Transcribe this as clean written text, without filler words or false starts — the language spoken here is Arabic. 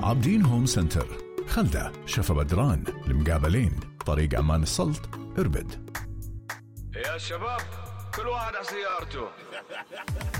عابدين هوم سنتر، خلدة، شفا بدران، المقابلين، طريق عمان السلط، إربد. يا شباب كل واحد على سيارته.